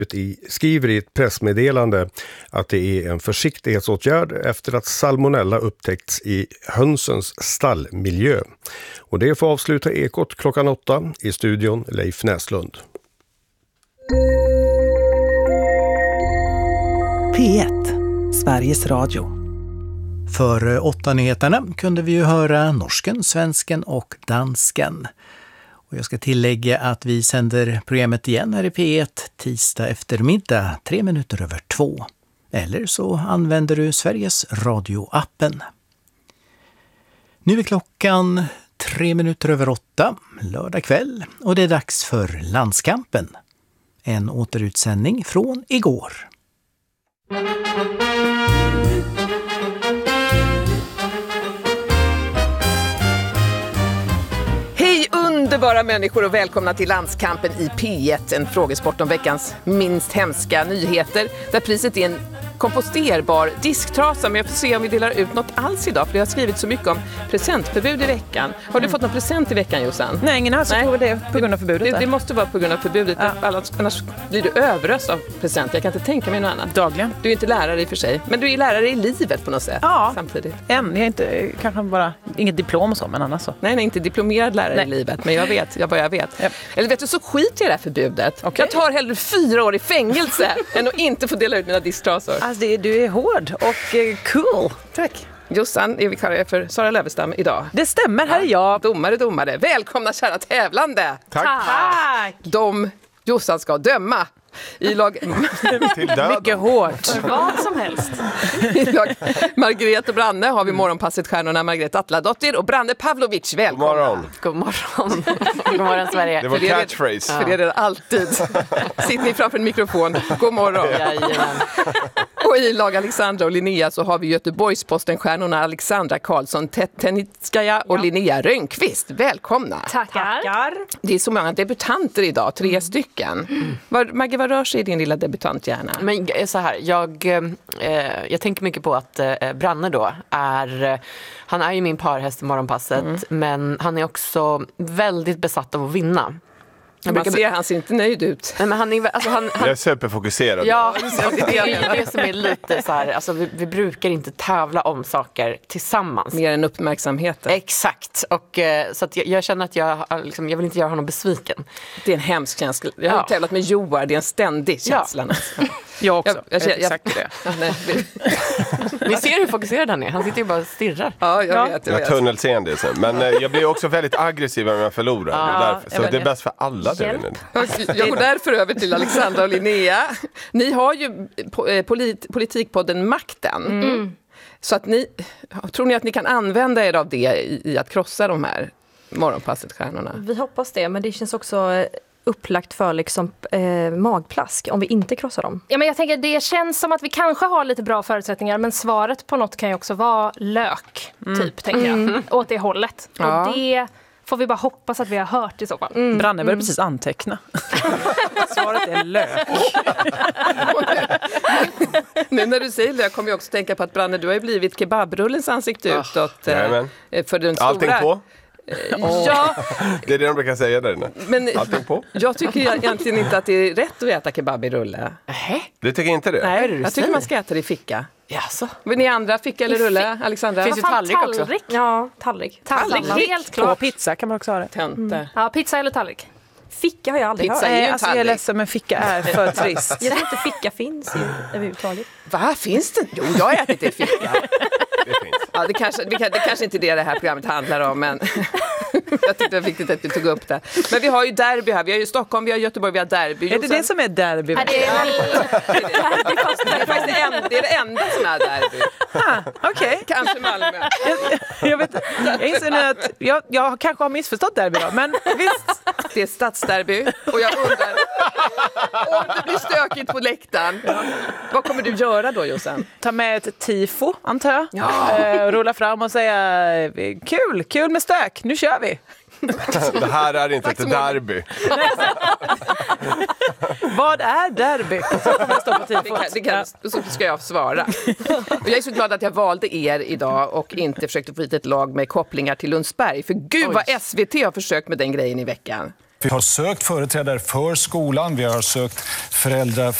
skriver i ett pressmeddelande att det är en försiktighetsåtgärd efter att salmonella upptäckts i hönsens stallmiljö. Och det får avsluta Ekot klockan 8 i studion Leif Näslund. P1, Sveriges Radio. För 8-nyheterna kunde vi ju höra norsken, svensken och dansken. Och jag ska tillägga att vi sänder programmet igen här i P1 tisdag eftermiddag 2:03. Eller så använder du Sveriges Radio-appen. Nu är klockan 8:03, lördag kväll, och det är dags för Landskampen. En återutsändning från igår. Hej underbara människor och välkomna till Landskampen i P1, en frågesport om veckans minst hemska nyheter, där priset är en komposterbar disktrasa. Men jag får se om vi delar ut något alls idag, för jag har skrivit så mycket om presentförbud i veckan. Har du fått någon present i veckan, Jossan? Nej, ingen alls. Jag tror det är på grund av förbudet. Det måste vara på grund av förbudet. Ja. Annars blir du överöst av present. Jag kan inte tänka mig något annat. Dagligen. Du är inte lärare i och för sig, men du är lärare i livet på något sätt. Ja, samtidigt. Jag är inte, kanske bara inget diplom och så, men annars så. Nej, inte diplomerad lärare i livet, men jag vet. Ja. Eller vet du, så skit i det här förbudet. Okay. Jag tar hellre 4 år i fängelse än att inte få dela ut mina disktrasor. Alltså, du är hård och cool. Tack. Jossan är vikarie för Sara Lövestam idag. Det stämmer, här är jag. Domare. Välkomna kära tävlande. Tack. Jossan ska döma. I lag till död. Mycket hårt. Vad som helst. I lag Margrethe och Branne har vi morgonpasset stjärnorna Margrethe Atladottir och Branne Pavlovic. Välkomna. God morgon. God morgon Sverige. Det var catchphrase. För det är det alltid. Sitter ni framför en mikrofon. God morgon. Och i lag Alexandra och Linnea så har vi Göteborgsposten-stjärnorna Alexandra Karlsson Tenitskaja och Linnea Rönnqvist. Välkomna. Tackar. Det är så många debutanter idag, 3 stycken. Maggie, vad rör sig i din lilla debutanthjärna? Men så här, jag tänker mycket på att Branne då han är ju min parhäst i morgonpasset, men han är också väldigt besatt av att vinna. Han ser inte nöjd ut. Nej, men han är superfokuserad. Ja, det är det som är lite så här, alltså vi brukar inte tävla om saker tillsammans. Mer än uppmärksamheten. Exakt, och så att jag känner att jag vill inte göra honom besviken. Det är en hemsk känsla. Jag har tävlat med Joar, det är en ständig känsla. Ja. Jag också, jag exakt det. Ni ser hur fokuserad han är. Han sitter ju bara och stirrar. Ja, jag vet. Jag har tunnelseende. Men jag blir också väldigt aggressiv när jag förlorar. Så det är bäst för alla. Jag går därför över till Alexandra och Linnea. Ni har ju politikpodden Makten. Så att tror ni att ni kan använda er av det i att krossa de här morgonpasset stjärnorna? Vi hoppas det, men det känns också upplagt för liksom magplask om vi inte krossar dem. Ja, men jag tänker det känns som att vi kanske har lite bra förutsättningar, men svaret på något kan ju också vara lök, typ, tänker jag. Åt det hållet. Ja. Och det får vi bara hoppas att vi har hört i så fall. Branne började precis anteckna. Svaret är lök. Nu när du säger lök kommer jag också tänka på att Branne, du har ju blivit kebabrullens ansikte utåt för den stora. Allting på? Ja. Det är det de brukar säga där inne. Men allting på? Jag tycker egentligen inte att det är rätt att äta kebab i rulle. Du tycker inte det? Nej, jag tycker man ska äta det i ficka. Jaså? Vill ni andra ficka eller rulle, Alexandra? Finns ju tallrik också. Ja, tallrik. Helt klart. Pizza kan man också ha det. Tönte. Ja, pizza eller tallrik. Ficka har jag aldrig hört. Alltså jag är ledsen, men ficka är för trist. Jag tror inte ficka finns överhuvudtaget. Vad finns det? Jo, jag har ätit det i ficka. Det finns. Ja, det kanske inte är det här programmet handlar om, men jag tyckte det var viktigt att vi tog upp det. Men vi har ju derby här. Vi har ju Stockholm, vi har Göteborg, vi har derby. Är det det som är derby? Ja, det är det enda som är derby. Okej. Kanske Malmö. Jag inser nu att jag kanske har missförstått derby då, men visst. Det är stadsderby och jag undrar om det blir stökigt på läktaren. Vad kommer du göra då, Jossan? Ta med ett tifo, antar jag. Ja. Rulla fram och säga kul med stök, nu kör vi. Det här är inte ett derby. Vad är derby? Så ska jag svara. Och jag är så glad att jag valde er idag och inte försökte få hit ett lag med kopplingar till Lundsberg. För gud vad SVT har försökt med den grejen i veckan. Vi har sökt företrädare för skolan, vi har sökt föräldrar